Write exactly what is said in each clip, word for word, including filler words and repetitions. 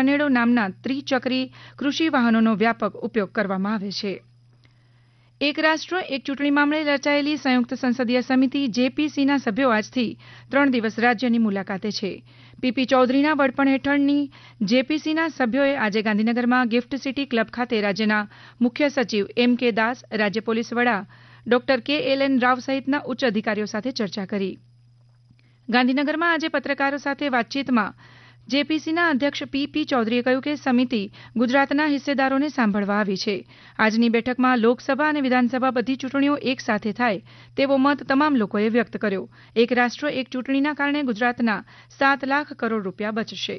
સનેડો નામના ત્રિચક્રી કૃષિ વાહનોનો વ્યાપક ઉપયોગ કરવામાં આવે છે. એક રાષ્ટ્ર એક ચૂંટણી મામલે રચાયેલી સંયુક્ત સંસદીય સમિતિ જેપીસીના સભ્યો આજથી ત્રણ દિવસ રાજ્યની મુલાકાતે છે. પીપી ચૌધરીના વડપણ હેઠળની જેપીસીના સભ્યોએ આજે ગાંધીનગરમાં ગિફ્ટ સિટી ક્લબ ખાતે રાજ્યના મુખ્ય સચિવ એમ કે દાસ, રાજ્ય પોલીસ વડા ડોક્ટર કે એલ એન રાવ સહિતના ઉચ્ચ અધિકારીઓ સાથે ચર્ચા કરી. ગાંધીનગરમાં આજે પત્રકારો સાથે વાતચીતમાં જેપીસીના અધ્યક્ષ પીપી ચૌધરીએ કહ્યું કે સમિતિ ગુજરાતના હિસ્સેદારોને સાંભળવા આવી છે. આજની બેઠકમાં લોકસભા અને વિધાનસભા બધી ચૂંટણીઓ એક સાથે થાય તેવો મત તમામ લોકોએ વ્યક્ત કર્યો. એક રાષ્ટ્ર એક ચૂંટણીના કારણે ગુજરાતના સાત લાખ કરોડ રૂપિયા બચશે.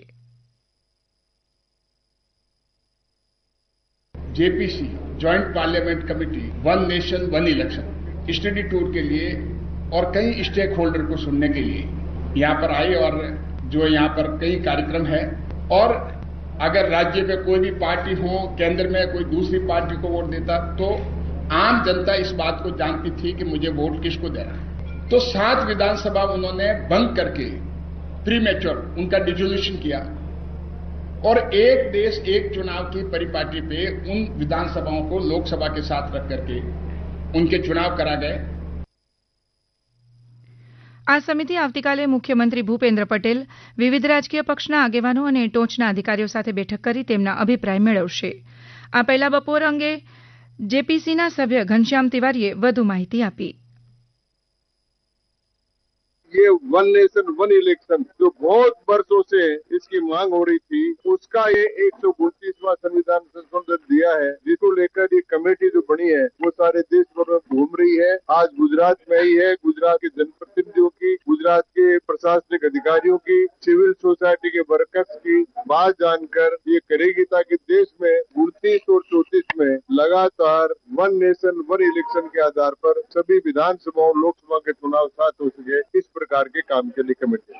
JPC joint parliament committee one nation one election study tour के लिए और कई स्टेक होल्डर को सुनने के लिए यहाँ पर आई और जो यहाँ पर कई कार्यक्रम है और अगर राज्य में कोई भी पार्टी हो, केंद्र में कोई दूसरी पार्टी को वोट देता तो आम जनता इस बात को जानती थी कि मुझे वोट किसको देना है. तो सात विधानसभा उन्होंने बंद करके प्री मैच्योर उनका डिसोल्यूशन किया और एक देश एक चुनाव की परिपाटी पे उन विधानसभाओं को लोकसभा के साथ रख करके उनके चुनाव करा गए. આ સમિતિ આવતીકાલે મુખ્યમંત્રી ભૂપેન્દ્ર પટેલ, વિવિધ રાજકીય પક્ષના આગેવાનો અને ટોચના અધિકારીઓ સાથે બેઠક કરી તેમના અભિપ્રાય મેળવશે. આ પહેલા બપોર અંગે જેપીસીના સભ્ય ઘનશ્યામ તિવારીએ વધુ માહિતી આપી. ये वन नेशन वन इलेक्शन जो बहुत वर्षों से इसकी मांग हो रही थी, उसका ये एक सौ उनतीसवां संविधान संशोधन दिया है, जिसको लेकर ये कमेटी जो बनी है वो सारे देश भर में घूम रही है. आज गुजरात में ही है. गुजरात के जनप्रतिनिधियों की, गुजरात के प्रशासनिक अधिकारियों की, सिविल सोसाइटी के वर्कर्स की बात जानकर ये करेगी ताकि देश में उनतीस और चौतीस में लगातार वन नेशन वन इलेक्शन के आधार पर सभी विधानसभाओं लोकसभा के चुनाव साथ हो सके, इस प्रकार के काम के लिए कमेटी.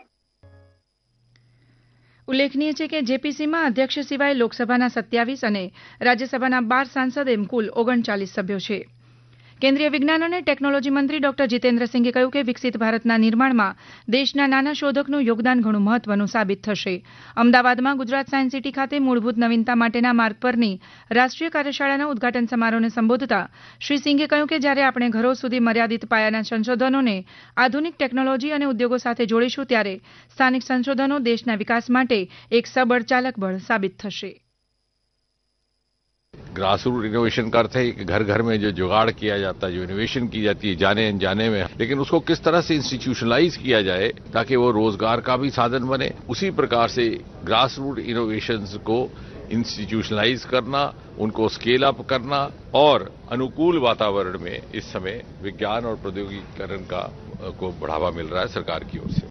ઉલ્લેખનીય છે કે જેપીસીમાં અધ્યક્ષ સિવાય લોકસભાના સત્યાવીસ અને રાજ્યસભાના બાર સાંસદ એમ કુલ ઓગણચાલીસ સભ્યો છે. કેન્દ્રીય વિજ્ઞાન અને ટેકનોલોજી મંત્રી ડોક્ટર જીતેન્દ્રસિંઘે કહ્યું કે વિકસિત ભારતના નિર્માણમાં દેશના નાના શોધકનું યોગદાન ઘણું મહત્વનું સાબિત થશે. અમદાવાદમાં ગુજરાત સાયન્સ સિટી ખાતે મૂળભૂત નવીનતા માટેના માર્ગ પરની રાષ્ટ્રીય કાર્યશાળાના ઉદઘાટન સમારોહને સંબોધતા શ્રી સિંઘે કહ્યું કે જ્યારે આપણે ઘરો સુધી મર્યાદિત પાયાના સંશોધનોને આધુનિક ટેકનોલોજી અને ઉદ્યોગો સાથે જોડીશું ત્યારે સ્થાનિક સંશોધનો દેશના વિકાસ માટે એક સબળ ચાલક બળ સાબિત થશે. ग्रास रूट इनोवेशन का अर्थ है कि घर घर में जो जुगाड़ किया जाता है, जो इनोवेशन की जाती है जाने अनजाने में, लेकिन उसको किस तरह से इंस्टीट्यूशनलाइज किया जाए ताकि वो रोजगार का भी साधन बने. उसी प्रकार से ग्रास रूट इनोवेशंस को इंस्टीट्यूशनलाइज करना, उनको स्केल अप करना और अनुकूल वातावरण में इस समय विज्ञान और प्रौद्योगिकीकरण का को बढ़ावा मिल रहा है सरकार की ओर से.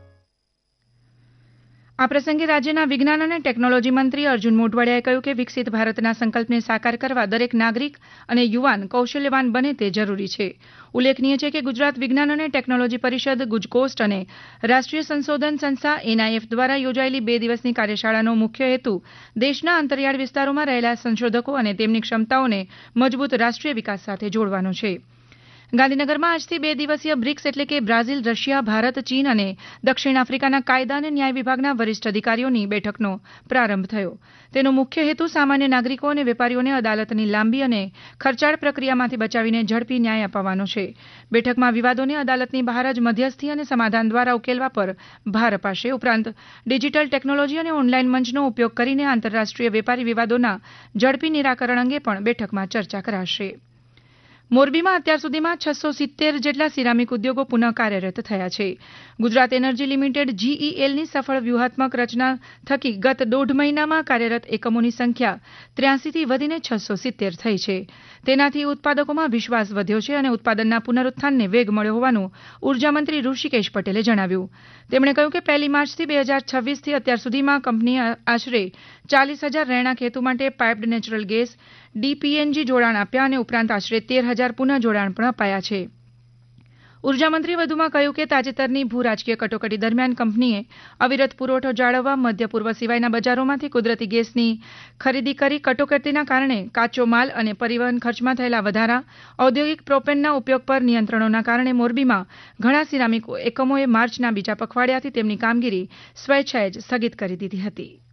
આ પ્રસંગે રાજ્યના વિજ્ઞાન અને ટેકનોલોજી મંત્રી અર્જુન મોઢવાડિયાએ કહ્યું કે વિકસિત ભારતના સંકલ્પને સાકાર કરવા દરેક નાગરિક અને યુવાન કૌશલ્યવાન બને તે જરૂરી છે. ઉલ્લેખનીય છે કે ગુજરાત વિજ્ઞાન અને ટેકનોલોજી પરિષદ, ગુજકોસ્ટ અને રાષ્ટ્રીય સંશોધન સંસ્થા એનઆઈએફ દ્વારા યોજાયેલી બે દિવસની કાર્યશાળાનો મુખ્ય હેતુ દેશના અંતરિયાળ વિસ્તારોમાં રહેલા સંશોધકો અને તેમની ક્ષમતાઓને મજબૂત રાષ્ટ્રીય વિકાસ સાથે જોડવાનો છે. ગાંધીનગરમાં આજથી બે દિવસીય બ્રિક્સ એટલે કે બ્રાઝિલ, રશિયા, ભારત, ચીન અને દક્ષિણ આફ્રિકાના કાયદા અને ન્યાય વિભાગના વરિષ્ઠ અધિકારીઓની બેઠકનો પ્રારંભ થયો. તેનો મુખ્ય હેતુ સામાન્ય નાગરિકો અને વેપારીઓને અદાલતની લાંબી અને ખર્ચાળ પ્રક્રિયામાંથી બચાવીને ઝડપી ન્યાય અપાવવાનો છે. બેઠકમાં વિવાદોને અદાલતની બહાર જ મધ્યસ્થી અને સમાધાન દ્વારા ઉકેલવા પર ભાર અપાશે. ઉપરાંત ડિજિટલ ટેકનોલોજી અને ઓનલાઈન મંચનો ઉપયોગ કરીને આંતરરાષ્ટ્રીય વેપારી વિવાદોના ઝડપી નિરાકરણ અંગે પણ બેઠકમાં ચર્ચા કરાશે. મોરબીમાં અત્યાર સુધીમાં છસો સિત્તેર જેટલા સિરામિક ઉદ્યોગો પુનઃ કાર્યરત થયા છે. ગુજરાત એનર્જી લિમિટેડ જીઈએલની સફળ વ્યૂહાત્મક રચના થકી ગત દોઢ મહિનામાં કાર્યરત એકમોની સંખ્યા ત્ર્યાસીથી વધીને છસો સિત્તેર થઈ છે. તેનાથી ઉત્પાદકોમાં વિશ્વાસ વધ્યો છે અને ઉત્પાદનના પુનરુત્થાનને વેગ મળ્યો હોવાનું ઉર્જામંત્રી ઋષિકેશ પટેલે જણાવ્યું. તેમણે કહ્યું કે પહેલી માર્ચથી બે હજાર છવ્વીસથી અત્યાર સુધીમાં કંપનીએ આશરે ચાલીસ હજાર રહેણાંક હેતુ માટે પાઇપ્ડ નેચરલ ગેસ, ડીપીએનજી જોડાણ આપ્યા અને ઉપરાંત આશરે તેર હજાર પુનઃ જોડાણ પણ અપાયા છે. ઉર્જામંત્રી વધુમાં કહ્યું કે તાજેતરની ભૂ રાજકીય કટોકટી દરમિયાન કંપનીએ અવિરત પુરવઠો જાળવવા મધ્ય પૂર્વ સિવાયના બજારોમાંથી કુદરતી ગેસની ખરીદી કરી કટોકટીના કારણે કાચો માલ અને પરિવહન ખર્ચમાં થયેલા વધારા, ઔદ્યોગિક પ્રોપેનના ઉપયોગ પર નિયંત્રણોના કારણે મોરબીમાં ઘણા સિરામિક એકમોએ માર્ચના બીજા પખવાડિયાથી તેમની કામગીરી સ્વેચ્છાએ જ સ્થગિત કરી દીધી હતી.